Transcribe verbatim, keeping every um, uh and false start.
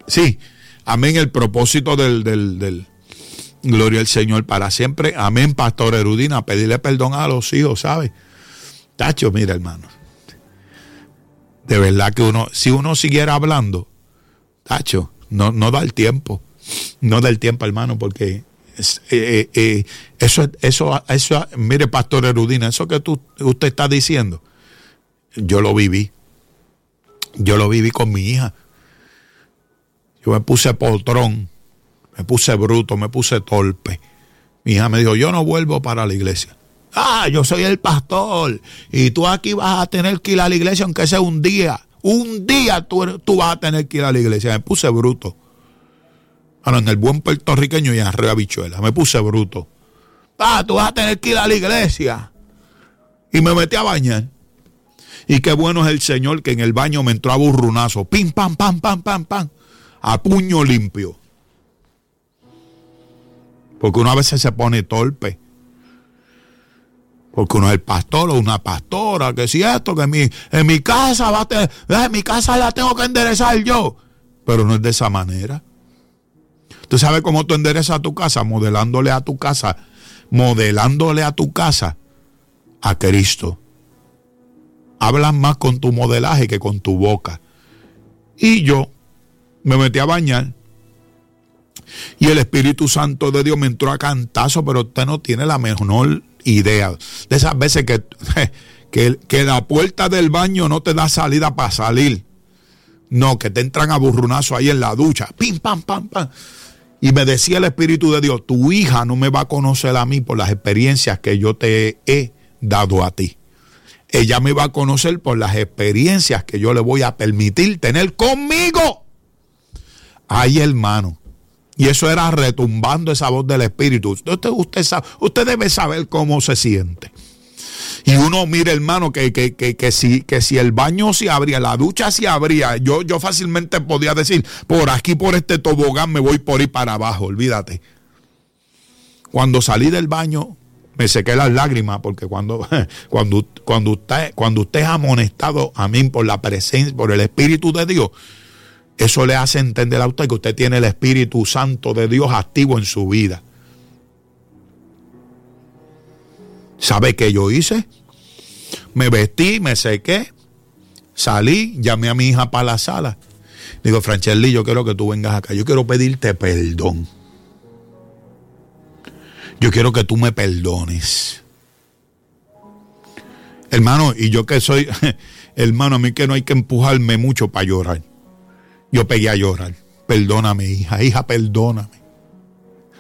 Sí, amén, el propósito del, del, del gloria al Señor para siempre. Amén, Pastor Erudina, pedirle perdón a los hijos, ¿sabes? Tacho, mira, hermano. De verdad que uno, si uno siguiera hablando, tacho, no, no da el tiempo. No da el tiempo, hermano, porque es, eh, eh, eso, eso, eso, mire, Pastor Erudina, eso que tú, usted está diciendo, yo lo viví. Yo lo viví con mi hija. Yo me puse potrón, me puse bruto, me puse torpe. Mi hija me dijo, yo no vuelvo para la iglesia. Ah, yo soy el pastor y tú aquí vas a tener que ir a la iglesia aunque sea un día. Un día tú, tú vas a tener que ir a la iglesia. Me puse bruto. Bueno, en el buen puertorriqueño y en arriba bichuela. Me puse bruto. Ah, tú vas a tener que ir a la iglesia. Y me metí a bañar. Y qué bueno es el Señor que en el baño me entró a burrunazo. Pim, pam, pam, pam, pam, pam. A puño limpio. Porque uno a veces se pone torpe. Porque uno es el pastor o una pastora, que si esto, que en mi, en mi casa va a tener, en mi casa la tengo que enderezar yo. Pero no es de esa manera. ¿Tú sabes cómo tú enderezas tu casa? Modelándole a tu casa, modelándole a tu casa a Cristo. Hablas más con tu modelaje que con tu boca. Y yo me metí a bañar. Y el Espíritu Santo de Dios me entró a cantazo, pero usted no tiene la menor idea. De esas veces que, que, que la puerta del baño no te da salida para salir. No, que te entran a burrunazo ahí en la ducha. Pim, pam, pam, pam. Y me decía el Espíritu de Dios, tu hija no me va a conocer a mí por las experiencias que yo te he dado a ti. Ella me va a conocer por las experiencias que yo le voy a permitir tener conmigo. Ay, hermano. Y eso era retumbando esa voz del Espíritu. Usted, usted, sabe, usted debe saber cómo se siente. Y uno, mire, hermano, que, que, que, que, si, que si el baño se abría, la ducha se abría, yo, yo fácilmente podía decir, por aquí, por este tobogán, me voy por ahí para abajo, olvídate. Cuando salí del baño, me sequé las lágrimas, porque cuando, cuando, cuando, usted, cuando usted es amonestado a mí por la presencia, por el Espíritu de Dios, eso le hace entender a usted que usted tiene el Espíritu Santo de Dios activo en su vida. ¿Sabe qué yo hice? Me vestí, me sequé, salí, llamé a mi hija para la sala. Digo, Francheli, yo quiero que tú vengas acá, yo quiero pedirte perdón. Yo quiero que tú me perdones. Hermano, y yo que soy, hermano, a mí que no hay que empujarme mucho para llorar. Yo pegué a llorar. Perdóname, hija, hija, perdóname.